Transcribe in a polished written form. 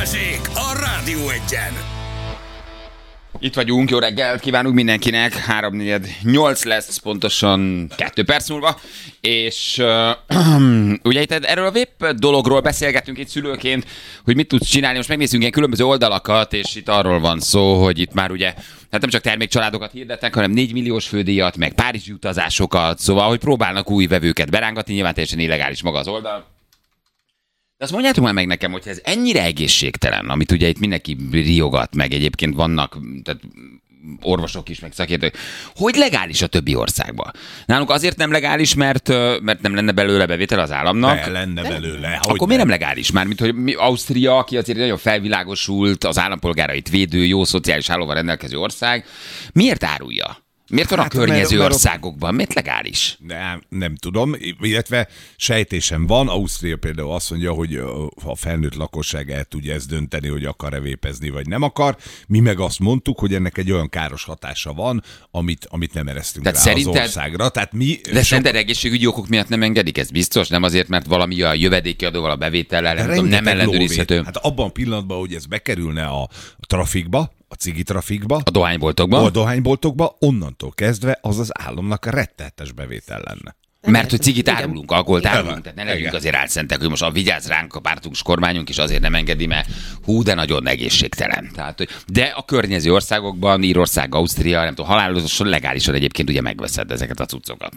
Balázsék a Rádió Egyen. Itt vagyunk, jó reggelt kívánunk mindenkinek, 3:48 lesz pontosan 2 perc múlva, és ugye itt erről a VIP dologról beszélgetünk itt szülőként, hogy mit tudsz csinálni, most megnézzünk ilyen különböző oldalakat, és itt arról van szó, hogy itt már ugye, hát nem csak termékcsaládokat hirdetnek, hanem 4 milliós fődíjat, meg párizsi utazásokat, szóval, hogy próbálnak új vevőket berángatni, nyilván teljesen illegális maga az oldal. De azt mondjátok már meg nekem, hogy ez ennyire egészségtelen, amit ugye itt mindenki riogat, meg egyébként vannak tehát orvosok is, meg szakértők, hogy legális a többi országban. Nálunk azért nem legális, mert nem lenne belőle bevétel az államnak. De lenne belőle. Akkor miért nem legális? Mármint, hogy Ausztria, aki azért nagyon felvilágosult, az állampolgárait védő, jó szociális hálóval rendelkező ország, miért árulja? Miért van a környező országokban? Miért legális? Nem tudom, illetve sejtésem van. Ausztria például azt mondja, hogy a felnőtt lakosság el tudja ezt dönteni, hogy akar-e vépezni, vagy nem akar. Mi meg azt mondtuk, hogy ennek egy olyan káros hatása van, amit nem eresztünk rá az országra. Tehát de szerinted egészségügyi okok miatt nem engedik? Ez biztos? Nem azért, mert valami a jövedéki adóval, a bevétellel, nem ellenőrizhető? Hát abban a pillanatban, hogy ez bekerülne a trafikba, a cigi trafikba, a dohányboltokba, onnantól kezdve az az államnak rettenetes bevétel lenne. Mert hogy cigit árulunk, alkoholt árulunk, tehát ne legyünk azért álszentek, hogy most vigyázz ránk a pártunk, kormányunk is azért nem engedi, mert de nagyon egészségtelen. Tehát, de a környező országokban, Írország, Ausztria, nem tudom, halálosan legálisan egyébként ugye megveszed ezeket a cuccokat.